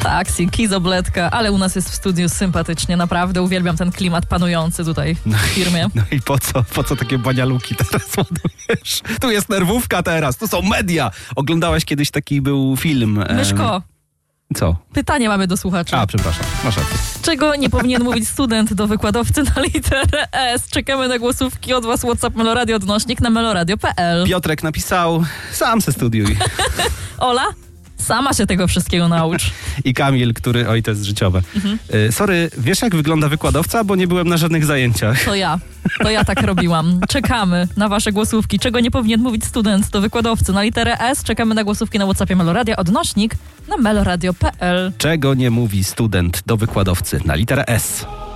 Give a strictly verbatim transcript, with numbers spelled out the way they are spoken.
Taksi, kizobletka, ale u nas jest w studiu sympatycznie, naprawdę uwielbiam ten klimat panujący tutaj w no firmie. I, no i po co, po co takie banialuki teraz ładujesz? Tu jest nerwówka teraz, tu są media. Oglądałaś kiedyś taki był film? Em, Myszko, co? pytanie mamy do słuchaczy. A, przepraszam, masz rację. Czego nie powinien mówić student do wykładowcy na literę S? Czekamy na głosówki od was. WhatsApp Meloradio odnośnik na meloradio kropka p l. Piotrek napisał, sam se studiuj. Ola? Sama się tego wszystkiego naucz. I Kamil, który, oj to jest życiowe. Mhm. Y, sorry, wiesz jak wygląda wykładowca? Bo nie byłem na żadnych zajęciach. To ja. To ja tak robiłam. Czekamy na wasze głosówki. Czego nie powinien mówić student do wykładowcy na literę S? Czekamy na głosówki na WhatsAppie Meloradia odnośnik na meloradio kropka p l. Czego nie mówi student do wykładowcy na literę S?